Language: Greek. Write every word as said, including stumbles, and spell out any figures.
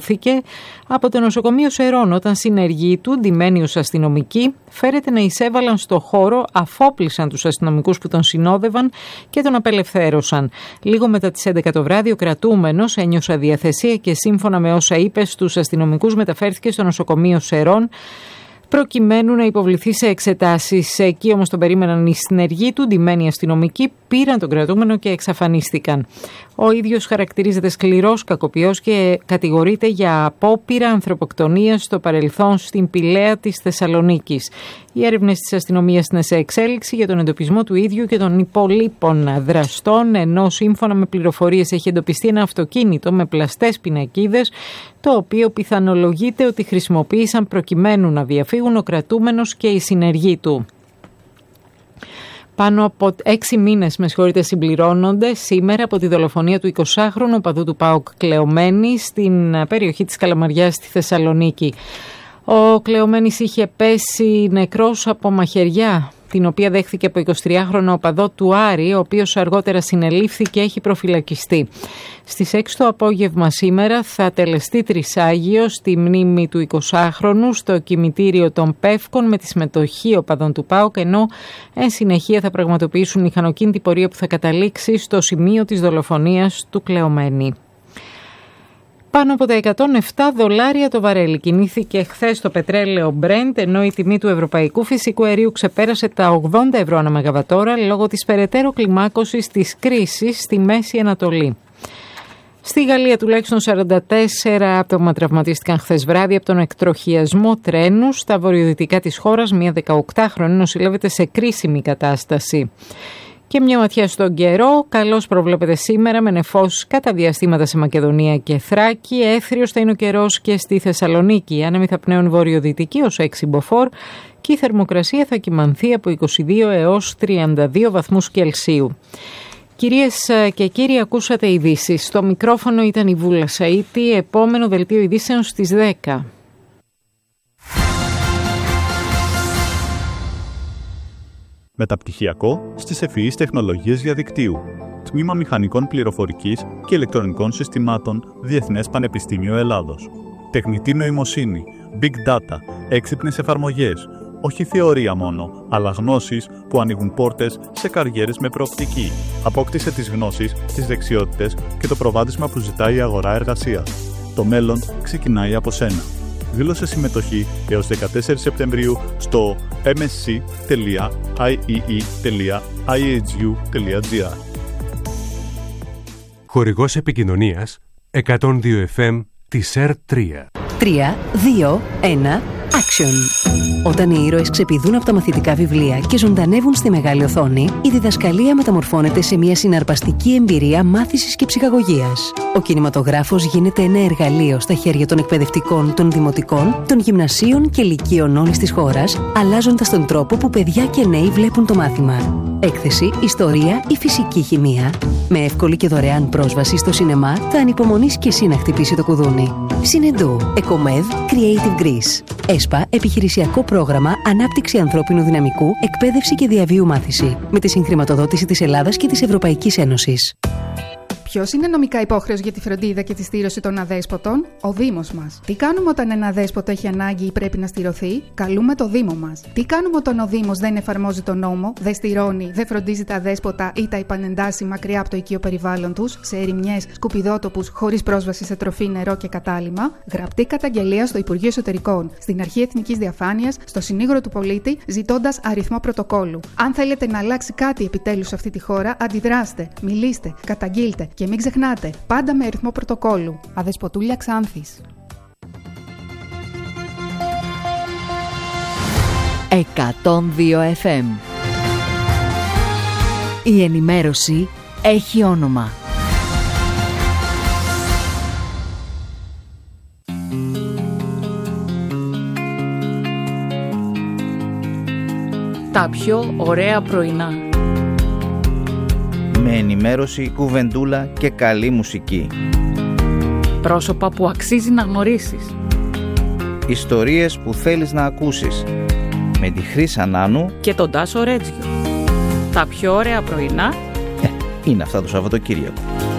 δόθηκε από το νοσοκομείο Σερών όταν συνεργοί του, ντυμένοι ως αστυνομικοί, φέρεται να εισέβαλαν στο χώρο, αφόπλησαν τους αστυνομικούς που τον συνόδευαν και τον απελευθέρωσαν. Λίγο μετά τις έντεκα το βράδυ ο κρατούμενος ένιωσε αδιαθεσία και σύμφωνα με όσα είπε στους αστυνομικούς μεταφέρθηκε στο νοσοκομείο Σερών προκειμένου να υποβληθεί σε εξετάσεις. Εκεί όμως τον περίμεναν οι συνεργοί του, ντυμένοι αστυνομικοί, πήραν τον κρατούμενο και εξαφανίστηκαν. Ο ίδιος χαρακτηρίζεται σκληρός κακοποιός και κατηγορείται για απόπειρα ανθρωποκτονίας στο παρελθόν στην Πηλαία της Θεσσαλονίκης. Οι έρευνες της αστυνομίας είναι σε εξέλιξη για τον εντοπισμό του ίδιου και των υπολείπων δραστών, ενώ σύμφωνα με πληροφορίες έχει εντοπιστεί ένα αυτοκίνητο με πλαστές πινακίδες, το οποίο πιθανολογείται ότι χρησιμοποίησαν προκειμένου να διαφύγουν ο κρατούμενος και οι συνεργοί του. Πάνω από έξι μήνες, με συγχωρείτε, συμπληρώνονται σήμερα από τη δολοφονία του εικοσάχρονου οπαδού του ΠΑΟΚ Κλεωμένη στην περιοχή της Καλαμαριάς στη Θεσσαλονίκη. Ο Κλεωμένης είχε πέσει νεκρός από μαχαιριά, την οποία δέχθηκε από εικοσιτριάχρονο οπαδό του Άρη, ο οποίος αργότερα συνελήφθη και έχει προφυλακιστεί. Στις έξι το απόγευμα σήμερα θα τελεστεί τρισάγιο στη μνήμη του εικοσάχρονου στο κημητήριο των Πεύκων με τη συμμετοχή οπαδών του ΠΑΟΚ, ενώ εν συνεχεία θα πραγματοποιήσουν μηχανοκίνητη πορεία που θα καταλήξει στο σημείο της δολοφονίας του Κλεωμένη. Πάνω από τα εκατόν επτά δολάρια το βαρέλι κινήθηκε χθες το πετρέλαιο Brent, ενώ η τιμή του ευρωπαϊκού φυσικού αερίου ξεπέρασε τα ογδόντα ευρώ ανά μεγαβατόρα λόγω της περαιτέρω κλιμάκωσης της κρίσης στη Μέση Ανατολή. Στη Γαλλία τουλάχιστον σαράντα τέσσερα άτομα τραυματίστηκαν χθες βράδυ από τον εκτροχιασμό τρένου. Στα βορειοδυτικά της χώρας μια δεκαοκτάχρονη νοσηλεύεται σε κρίσιμη κατάσταση. Και μια ματιά στον καιρό, καλώς προβλέπεται σήμερα με νεφός κατά διαστήματα σε Μακεδονία και Θράκη. Έθριος θα είναι ο καιρός και στη Θεσσαλονίκη. Οι άνεμοι θα πνέουν βορειοδυτική ως έξι μποφόρ και η θερμοκρασία θα κυμανθεί από είκοσι δύο έως τριάντα δύο βαθμούς Κελσίου. Κυρίες και κύριοι, ακούσατε ειδήσεις. Στο μικρόφωνο ήταν η Βούλα Σαΐτη. Επόμενο δελτίο ειδήσεων στις δέκα. Μεταπτυχιακό στις ευφυείς τεχνολογίες διαδικτύου. Τμήμα Μηχανικών Πληροφορικής και Ηλεκτρονικών Συστημάτων, Διεθνές Πανεπιστήμιο Ελλάδος. Τεχνητή νοημοσύνη, Big Data, έξυπνες εφαρμογές. Όχι θεωρία μόνο, αλλά γνώσεις που ανοίγουν πόρτες σε καριέρες με προοπτική. Απόκτησε τις γνώσεις, τις δεξιότητες και το προβάδισμα που ζητάει η αγορά εργασίας. Το μέλλον ξεκινάει από σένα. Δήλωσε συμμετοχή έως δεκατέσσερις Σεπτεμβρίου στο εμ ες σι τελεία άι ι ι τελεία άι έιτς γιου τελεία τζι άρ. Χορηγός επικοινωνίας εκατόν δύο εφ εμ της ΕΡ τρία. τρία, δύο, ένα, action. Όταν οι ήρωες ξεπηδούν από τα μαθητικά βιβλία και ζωντανεύουν στη μεγάλη οθόνη, η διδασκαλία μεταμορφώνεται σε μια συναρπαστική εμπειρία μάθησης και ψυχαγωγίας. Ο κινηματογράφος γίνεται ένα εργαλείο στα χέρια των εκπαιδευτικών, των δημοτικών, των γυμνασίων και λυκείων όλης της χώρας, αλλάζοντας τον τρόπο που παιδιά και νέοι βλέπουν το μάθημα. Έκθεση, ιστορία ή φυσική χημεία. Με εύκολη και δωρεάν πρόσβαση στο σινεμά, θα ανυπομονείς και εσύ να χτυπήσει το κουδούνι. Συνεντού, Εκομέδ, Creative Greece. ΕΣΠΑ, επιχειρησιακό πρόγραμμα Ανάπτυξη ανθρώπινου δυναμικού, εκπαίδευση και διαβίου μάθηση. Με τη συγχρηματοδότηση της Ελλάδας και της Ευρωπαϊκής Ένωσης. Ποιος είναι νομικά υπόχρεος για τη φροντίδα και τη στήρωση των αδέσποτων? Ο Δήμος μας. Τι κάνουμε όταν ένα αδέσποτο έχει ανάγκη ή πρέπει να στηρωθεί? Καλούμε το Δήμο μας. Τι κάνουμε όταν ο Δήμος δεν εφαρμόζει τον νόμο, δεν στηρώνει, δεν φροντίζει τα αδέσποτα ή τα επανεντάσσει μακριά από το οικείο περιβάλλον τους, σε ερημιές, σκουπιδότοπους, χωρίς πρόσβαση σε τροφή, νερό και κατάλυμμα? Γραπτή καταγγελία στο Υπουργείο Εσωτερικών, στην Αρχή Εθνικής Διαφάνειας, στο Συνήγορο του Πολίτη, ζητώντας αριθμό πρωτοκόλλου. Αν θέλετε να αλλάξει κάτι επιτέλους σε αυτή τη χώρα, αντιδράστε, μιλήστε, καταγγείλτε. Και μην ξεχνάτε, πάντα με αριθμό πρωτοκόλλου. Αδεσποτούλια Ξάνθης. εκατόν δύο εφ εμ. Η ενημέρωση έχει όνομα. Τα πιο ωραία πρωινά. Με ενημέρωση, κουβεντούλα και καλή μουσική. Πρόσωπα που αξίζει να γνωρίσεις. Ιστορίες που θέλεις να ακούσεις. Με τη Χρύσα Νάνου και τον Τάσο Ρέτζιο. Τα πιο ωραία πρωινά ε, είναι αυτά το Σαββατοκύριακο.